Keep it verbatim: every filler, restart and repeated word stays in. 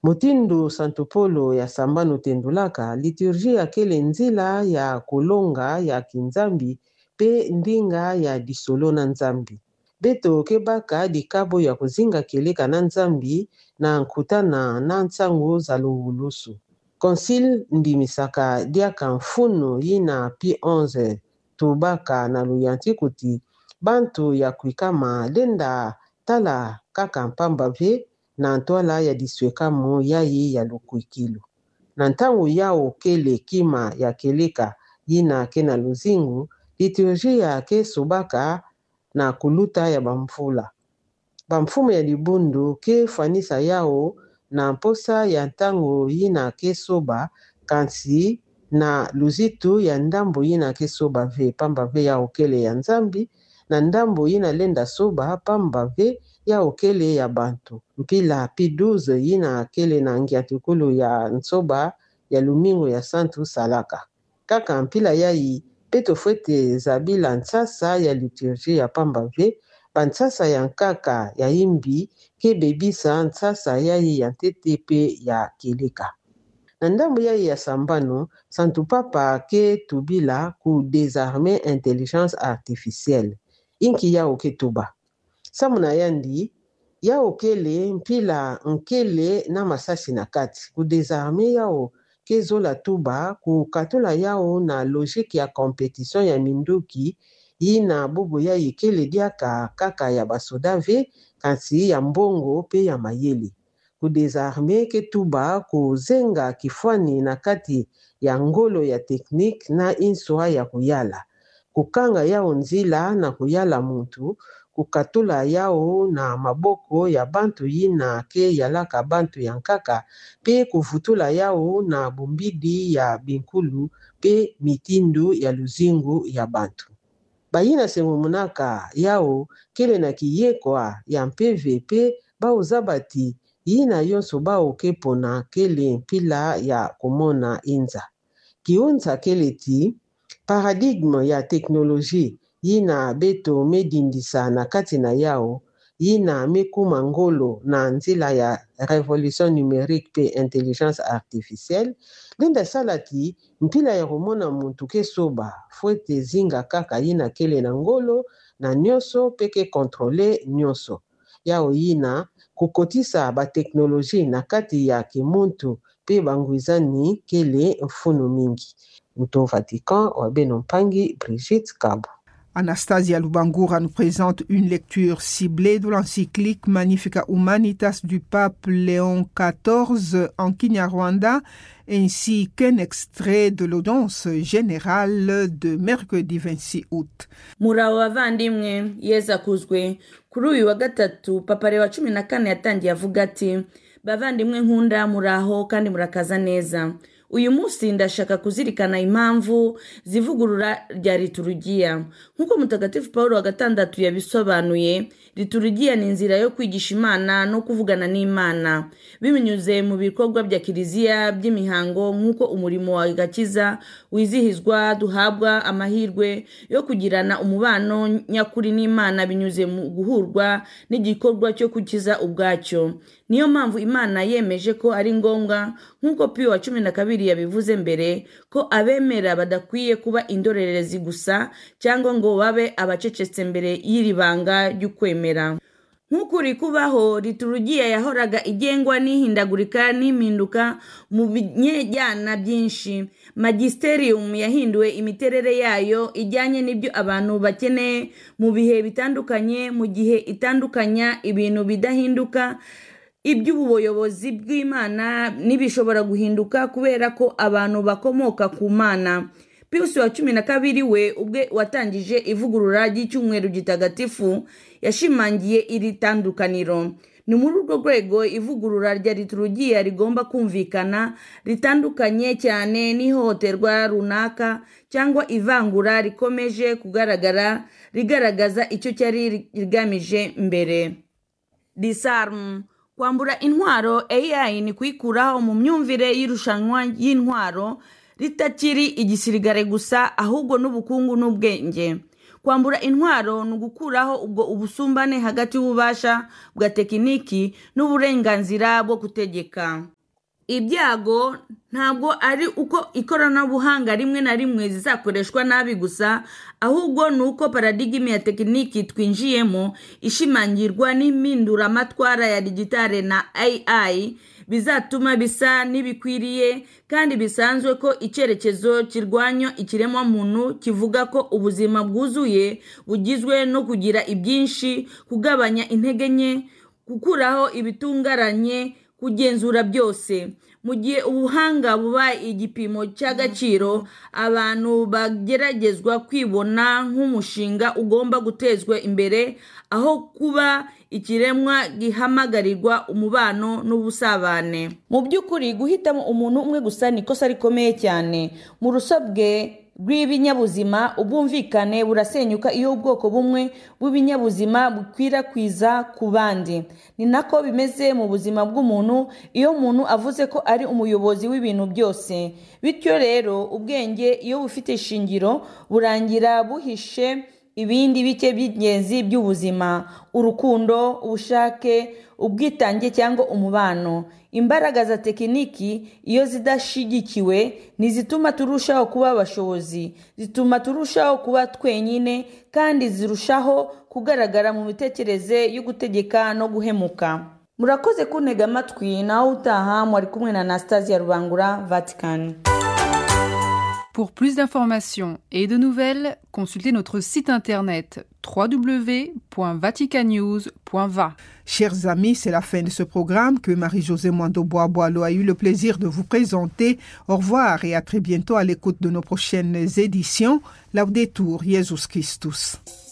Mutindu Santo Polo ya sambano tendulaka liturgia kele nzila ya kolonga ya kinzambi pe ndinga ya disolo na nzambi. Beto kebaka dikabo ya kuzinga keleka na nzambi na nkutana na nsango za luhulusu. Konsil ndimisaka diaka mfunu yina pi onze tubaka na luyantikuti bantu ya kuikama lenda tala kaka mpamba ve na ntwala ya diswekamu yayi ya lukuikilu. Na ntangu yao kele kima ya keleka yina kena luzingu, liturgia ke subaka na kuluta ya bamfula. Bamfumu ya libundu ke fanisa yao na mposa ya ntangu yina ke soba kansi na luzitu ya ndambo yina ke soba ve pamba ve ya okele ya nzambi na ndambo yina lenda soba pamba ve ya okele ya bantu. Mpila pi douze yina kele na ngiatukulu ya nsoba ya lumingo ya santu salaka. Kaka mpila yayi peto fwete zabila nsasa ya liturgia ya pamba ve bansasa ya nkaka ya imbi ke bebisa nsasa yayi ya tete pe ya keleka. Na ndambo yayi ya sambano, Santu Papa ke tubila ku désarmer intelligence artificielle. Inki ya oketuba. Samuna yandi, ya okele mpila nkele na masasi na kati. Ku désarmer yao ke zola tuba ku katula yao na logique ya compétition ya minduki yina bubu ya ikele diaka kaka ya basoda ve kansi ya mbongo pe ya mayele. Ku désarmer ke tuba ku zenga kifwani na kati ya ngolo ya teknik na inswa ya kuyala. Kukanga yao nzila na kuyala muntu, kukatula yao na maboko ya bantu yina ke yalaka bantu ya nkaka, pe kuvutula yao na bumbidi ya binkulu pe mitindu ya luzingu ya bantu. Bayina semumunaka yao kele na kiyekwa ya mpeve pe bauzabati yina yonso bao kepona kele mpila ya kumona inza. Kiunza kele ti paradigme ya teknoloji yina beto medindisa na kati na yao yina mekuma ngolo na nzila ya revolution numérique pe intelligence artificielle. Linda salati mpila ya kumona muntu ke soba fwete zinga kaka yina kele na ngolo na nyoso peke kontrole nyoso. Yao yina kukotisa ba teknoloji na kati ya kimuntu pe banguizani kele mfunu mingi. Mouton Vatican, Wabeno Mpangi, Brigitte Kabo. Anastasia Lubangoura nous présente une lecture ciblée de l'encyclique Magnificat Humanitas du pape Léon quatorze en Kinyarwanda, ainsi qu'un extrait de l'audience générale de mercredi vingt-six août. Muraho bavandimwe, Yesu akuzwe. Kuri uyu wa gatatu papa Leo wa cumi na kane yatangiye avuga ati bavandimwe nkunda muraho kandi murakaza neza. Uyu munsi ndashaka kuzirikana impamvu zivugurura rya liturujia. Nkuko mutagatifu Paulo wa gatandatu yabisobanuye, liturujia ni inzira yo kwigisha Imana no kuvugana n'Imana. Bimenyuze mu bikorwa bya kiliziya by'imihango nkuko umurimo wa gakiza wizihizwa, duhabwa amahirwe yo kugirana umubano nyakuri n'Imana binyuze mu guhurwa n'igikorwa cyo kukiza ubwacyo. Niyo mpamvu Imana yemeje ko ari ngombwa nkuko Pio wa cumi na kabiri yabivuze mbere ko abemera badakwiye kuba indorerezi gusa cyangwa ngo babe abacecetse mbere y'iribanga ry'ukwemera. Nk'ukuri kubaho, liturujia yahoraga igengwa n'ihindagurika n'impinduka mu binyejyana byinshi. Magisterium yahinduwe imiterere yayo ijyanye n'ibyo abantu bakeneye mu bihe bitandukanye, mu gihe itandukanya ibintu bidahinduka. Iby'ubuyobozi bw'Imana nibishobora guhinduka kubera ko abantu bakomoka ku Mana. Pius wa cumi na kabiri we ubwe watangije ivugurura ry'icyumweru gitagatifu yashimangiye iri tandukaniro. Ni muri urwo rwego ivugurura rya liturujia rigomba kumvikana ritandukanye cyane n'ihohoterwa runaka cyangwa ivangura rikomeje kugaragara rigaragaza icyo cyari rigamije mbere. Disarm, kwambura intwaro A I ni kwikuraho mu myumvire y'irushanwa y'intwaro ritakiri igisirikare gusa ahubwo n'ubukungu n'ubwenge. kwambura intwaro ni ugukuraho ubwo ubusumbane hagati y'ububasha bwa tekiniki n'uburenganzira bwo gutegeka. Ibyago ntabwo ari uko ikoranabuhanga rimwe na rimwe zizakoreshwa nabi gusa, ahubwo ni uko paradigme ya tekiniki twinjiyemo ishimangirwa n'impinduramatwara ya digitale na A I bizatuma bisa n'ibikwiriye kandi bisanzwe ko icyerekezo kirwanya ikiremwa muntu kivuga ko ubuzima bwuzuye bugizwe no kugira ibyinshi, kugabanya intege nke, gukuraho ibitungaranye, kugenzura byose. Mu gihe ubuhanga buba igipimo cy'agaciro, abantu bageragezwa kwibona nk'umushinga ugomba gutezwa imbere aho kuba ikiremwa gihamagarirwa umubano n'ubusabane. Mu by'ukuri guhitamo umuntu umwe gusa ni ikosa rikomeye cyane. Mu rusobwe rw'ibinyabuzima ubumvikane burasenyuka iyo ubwoko bumwe bw'ibinyabuzima bukwirakwiza ku bandi. Ni nako bimeze mu buzima bw'umuntu iyo umuntu avuze ko ari umuyobozi w'ibintu byose. Bityo rero ubwenge iyo bufite ishingiro burangira buhishe ibindi bike by'ingenzi by'ubuzima: urukundo, ubushake, ubwitange cyangwa umubano. Imbaraga za tekiniki iyo zidashigikiwe ntizituma turushaho kuba abashobozi, zituma turushaho kuba twenyine kandi zirushaho kugaragara mu mitekerereze yo gutegeka no guhemuka. Murakoze kuntega amatwi, nawe utaha mwari kumwe na Anastasia Rubangura, Vatican. Pour plus d'informations et de nouvelles, consultez notre site internet w w w point vatican news point v a. Chers amis, c'est la fin de ce programme que Marie-Josée Mwando-Bois-Boileau a eu le plaisir de vous présenter. Au revoir et à très bientôt à l'écoute de nos prochaines éditions. Laudetur Jesus Christus.